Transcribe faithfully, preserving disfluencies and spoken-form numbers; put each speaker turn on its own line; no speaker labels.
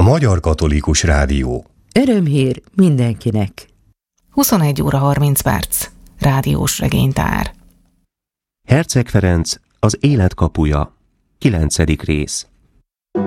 Magyar Katolikus Rádió.
Örömhír mindenkinek.
huszonegy óra harminc perc. Rádiós regénytár.
Herceg Ferenc, az élet kapuja. kilencedik rész.